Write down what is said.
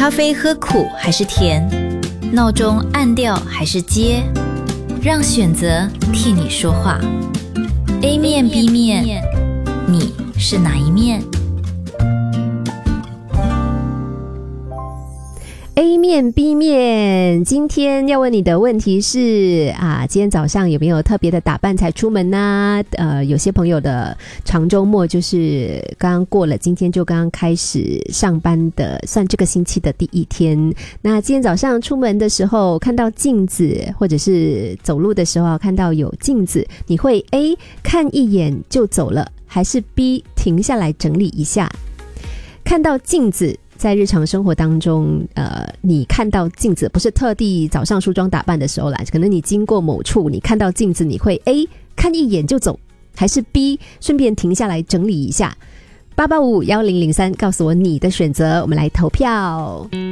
咖啡喝苦还是甜？闹钟按掉还是接？让选择替你说话。A 面 B 面，你是哪一面 ？A 面 B 面，今天要问你的问题是今天早上有没有特别的打扮才出门呢？有些朋友的长周末就是刚刚过了，今天就刚刚开始上班的，算这个星期的第一天。那今天早上出门的时候看到镜子，或者是走路的时候看到有镜子，你会 A 看一眼就走了，还是 B 停下来整理一下？看到镜子，在日常生活当中你看到镜子，不是特地早上梳妆打扮的时候啦，可能你经过某处，你看到镜子，你会 A 看一眼就走，还是 B 顺便停下来整理一下？8851003告诉我你的选择，我们来投票。